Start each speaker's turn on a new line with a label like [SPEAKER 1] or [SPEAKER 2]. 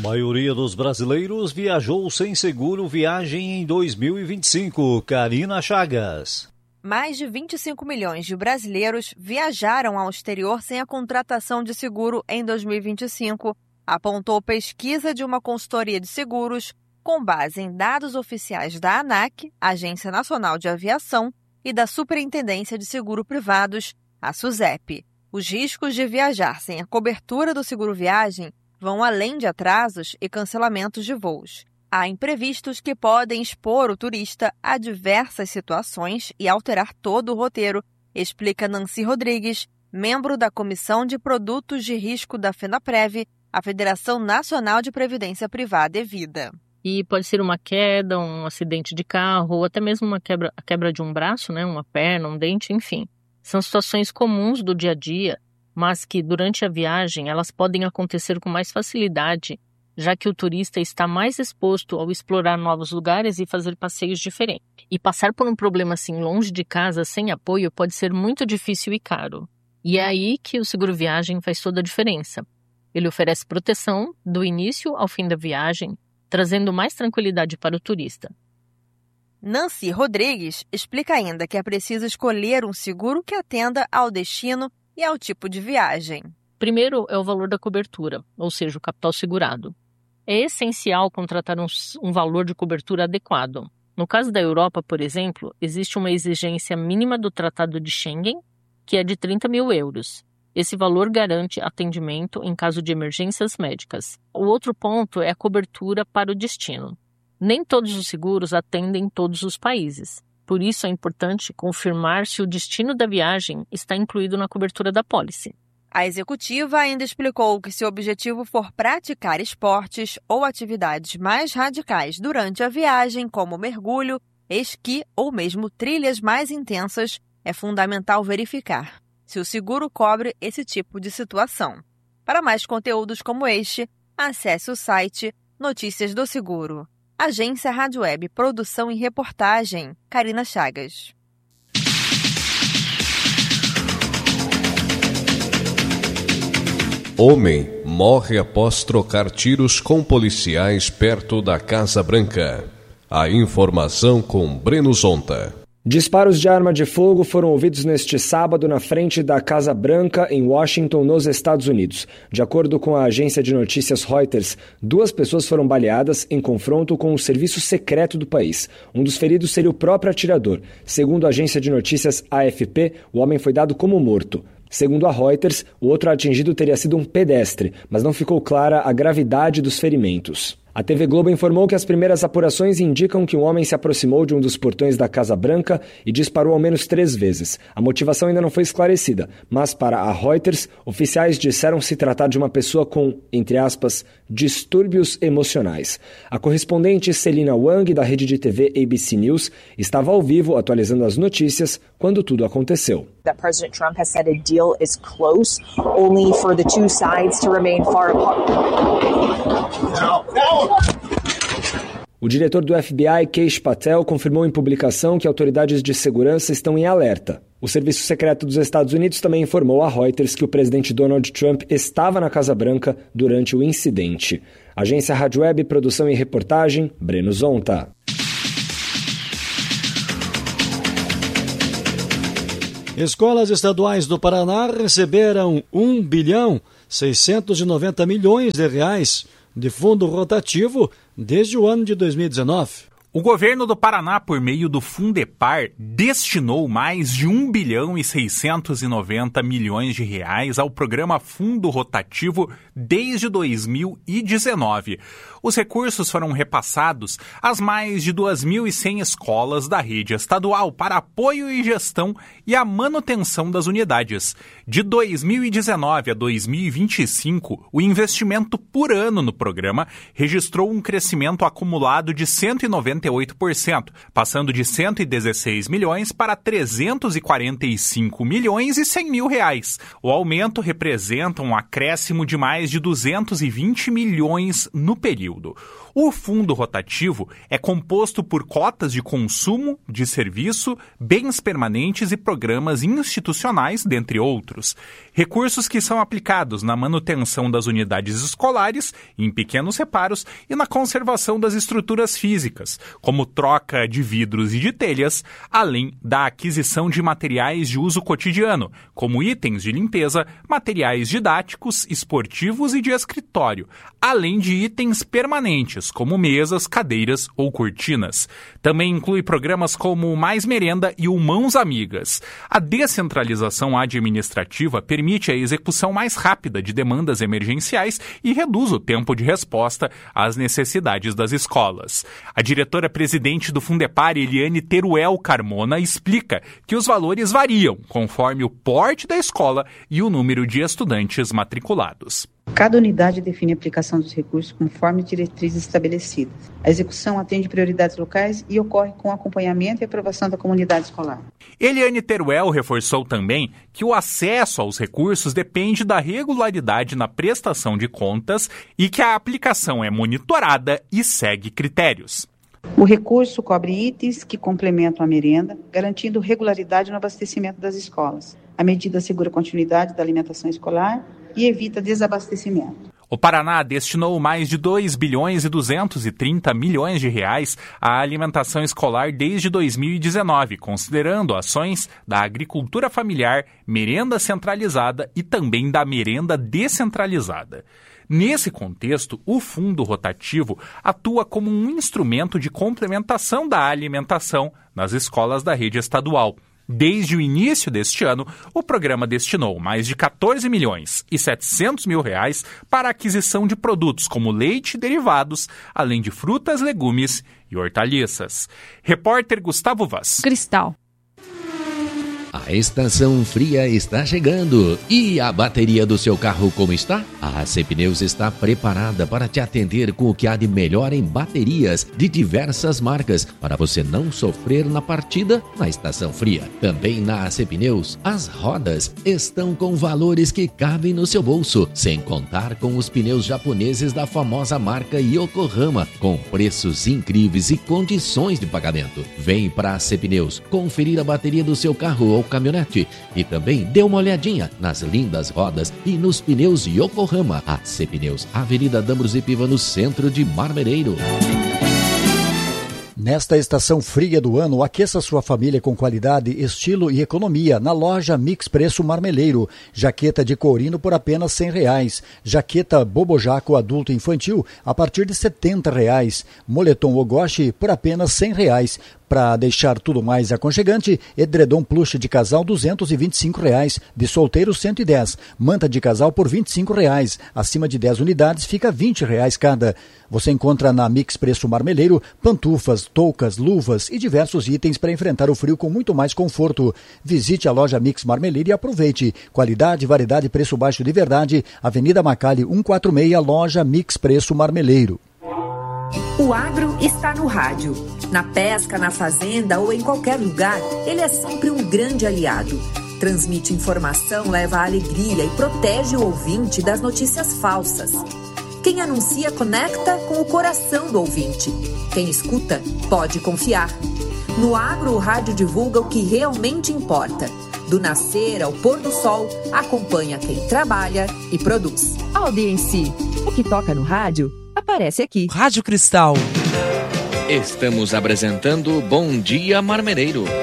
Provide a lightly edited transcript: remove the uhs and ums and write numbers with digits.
[SPEAKER 1] Maioria dos brasileiros viajou sem seguro viagem em 2025. Karina Chagas.
[SPEAKER 2] Mais de 25 milhões de brasileiros viajaram ao exterior sem a contratação de seguro em 2025, apontou pesquisa de uma consultoria de seguros com base em dados oficiais da ANAC, Agência Nacional de Aviação, e da Superintendência de Seguro Privados, a SUSEP. Os riscos de viajar sem a cobertura do seguro viagem vão além de atrasos e cancelamentos de voos. Há imprevistos que podem expor o turista a diversas situações e alterar todo o roteiro, explica Nancy Rodrigues, membro da Comissão de Produtos de Risco da FENAPREV, a Federação Nacional de Previdência Privada e Vida.
[SPEAKER 3] E pode ser uma queda, um acidente de carro, ou até mesmo a quebra de um braço, né, uma perna, um dente, enfim. São situações comuns do dia a dia, mas que durante a viagem elas podem acontecer com mais facilidade, já que o turista está mais exposto ao explorar novos lugares e fazer passeios diferentes. E passar por um problema assim longe de casa, sem apoio, pode ser muito difícil e caro. E é aí que o seguro viagem faz toda a diferença. Ele oferece proteção do início ao fim da viagem, trazendo mais tranquilidade para o turista.
[SPEAKER 2] Nancy Rodrigues explica ainda que é preciso escolher um seguro que atenda ao destino e ao tipo de viagem.
[SPEAKER 3] Primeiro é o valor da cobertura, ou seja, o capital segurado. É essencial contratar um valor de cobertura adequado. No caso da Europa, por exemplo, existe uma exigência mínima do Tratado de Schengen, que é de 30 mil euros. Esse valor garante atendimento em caso de emergências médicas. O outro ponto é a cobertura para o destino. Nem todos os seguros atendem todos os países. Por isso é importante confirmar se o destino da viagem está incluído na cobertura da pólice.
[SPEAKER 2] A executiva ainda explicou que se o objetivo for praticar esportes ou atividades mais radicais durante a viagem, como mergulho, esqui ou mesmo trilhas mais intensas, é fundamental verificar se o seguro cobre esse tipo de situação. Para mais conteúdos como este, acesse o site Notícias do Seguro. Agência Rádio Web, produção e reportagem, Karina Chagas.
[SPEAKER 4] Homem morre após trocar tiros com policiais perto da Casa Branca. A informação com Breno Zonta.
[SPEAKER 5] Disparos de arma de fogo foram ouvidos neste sábado na frente da Casa Branca, em Washington, nos Estados Unidos. De acordo com a agência de notícias Reuters, 2 pessoas foram baleadas em confronto com o serviço secreto do país. Um dos feridos seria o próprio atirador. Segundo a agência de notícias AFP, o homem foi dado como morto. Segundo a Reuters, o outro atingido teria sido um pedestre, mas não ficou clara a gravidade dos ferimentos. A TV Globo informou que as primeiras apurações indicam que um homem se aproximou de um dos portões da Casa Branca e disparou ao menos 3 vezes. A motivação ainda não foi esclarecida, mas para a Reuters, oficiais disseram se tratar de uma pessoa com, entre aspas, distúrbios emocionais. A correspondente Celina Wang, da rede de TV ABC News, estava ao vivo atualizando as notícias quando tudo aconteceu.
[SPEAKER 6] That President Trump has said a deal is close, only for the two sides to remain far apart.
[SPEAKER 5] O diretor do FBI, Kesh Patel, confirmou em publicação que autoridades de segurança estão em alerta. O Serviço Secreto dos Estados Unidos também informou a Reuters que o presidente Donald Trump estava na Casa Branca durante o incidente. Agência Rádio Web, produção e reportagem, Breno Zonta.
[SPEAKER 1] Escolas estaduais do Paraná receberam R$1,690 bilhões de fundo rotativo desde o ano de 2019.
[SPEAKER 7] O governo do Paraná, por meio do Fundepar, destinou mais de R$1,690 bilhões ao programa Fundo Rotativo desde 2019. Os recursos foram repassados às mais de 2.100 escolas da rede estadual para apoio e gestão e a manutenção das unidades. De 2019 a 2025, o investimento por ano no programa registrou um crescimento acumulado de 190 48%, passando de 116 milhões para 345 milhões e 100 mil reais. O aumento representa um acréscimo de mais de 220 milhões no período. O fundo rotativo é composto por cotas de consumo, de serviço, bens permanentes e programas institucionais, dentre outros. Recursos que são aplicados na manutenção das unidades escolares, em pequenos reparos e na conservação das estruturas físicas, como troca de vidros e de telhas, além da aquisição de materiais de uso cotidiano, como itens de limpeza, materiais didáticos, esportivos e de escritório, além de itens permanentes, como mesas, cadeiras ou cortinas. Também inclui programas como o Mais Merenda e o Mãos Amigas. A descentralização administrativa permite a execução mais rápida de demandas emergenciais e reduz o tempo de resposta às necessidades das escolas. A diretora-presidente do Fundepar, Eliane Teruel Carmona, explica que os valores variam conforme o porte da escola e o número de estudantes matriculados.
[SPEAKER 8] Cada unidade define a aplicação dos recursos conforme diretrizes estabelecidas. A execução atende prioridades locais e ocorre com acompanhamento e aprovação da comunidade escolar.
[SPEAKER 7] Eliane Teruel reforçou também que o acesso aos recursos depende da regularidade na prestação de contas e que a aplicação é monitorada e segue critérios.
[SPEAKER 8] O recurso cobre itens que complementam a merenda, garantindo regularidade no abastecimento das escolas. A medida assegura a continuidade da alimentação escolar e evita desabastecimento.
[SPEAKER 7] O Paraná destinou mais de 2 bilhões e 230 milhões de reais à alimentação escolar desde 2019, considerando ações da agricultura familiar, merenda centralizada e também da merenda descentralizada. Nesse contexto, o fundo rotativo atua como um instrumento de complementação da alimentação nas escolas da rede estadual. Desde o início deste ano, o programa destinou mais de 14 milhões e 700 mil reais para a aquisição de produtos como leite e derivados, além de frutas, legumes e hortaliças. Repórter Gustavo Vaz.
[SPEAKER 9] Cristal.
[SPEAKER 10] A estação fria está chegando. E a bateria do seu carro como está? A AC Pneus está preparada para te atender com o que há de melhor em baterias de diversas marcas, para você não sofrer na partida na estação fria. Também na AC Pneus, as rodas estão com valores que cabem no seu bolso, sem contar com os pneus japoneses da famosa marca Yokohama, com preços incríveis e condições de pagamento. Vem para a AC Pneus conferir a bateria do seu carro ou caminhonete e também dê uma olhadinha nas lindas rodas e nos pneus Yokohama. AC Pneus, Avenida Dambros e Piva, no centro de Marmeleiro.
[SPEAKER 11] Nesta estação fria do ano, aqueça sua família com qualidade, estilo e economia na loja Mix Preço Marmeleiro. Jaqueta de courino por apenas R$100. Jaqueta Bobojaco adulto e infantil a partir de R$70. Moletom Ogoshi por apenas R$100. Para deixar tudo mais aconchegante, edredom plush de casal R$225, de solteiro R$110, manta de casal por R$25, acima de 10 unidades fica R$20 cada. Você encontra na Mix Preço Marmeleiro pantufas, toucas, luvas e diversos itens para enfrentar o frio com muito mais conforto. Visite a loja Mix Marmeleiro e aproveite. Qualidade, variedade e preço baixo de verdade. Avenida Macali 146, loja Mix Preço Marmeleiro.
[SPEAKER 12] O agro está no rádio. Na pesca, na fazenda ou em qualquer lugar, ele é sempre um grande aliado. Transmite informação, leva alegria e protege o ouvinte das notícias falsas. Quem anuncia conecta com o coração do ouvinte. Quem escuta pode confiar. No agro, o rádio divulga o que realmente importa. Do nascer ao pôr do sol, acompanha quem trabalha e produz.
[SPEAKER 9] Audiência. O que toca no rádio aparece aqui.
[SPEAKER 13] Rádio Cristal.
[SPEAKER 10] Estamos apresentando Bom Dia Marmeleiro.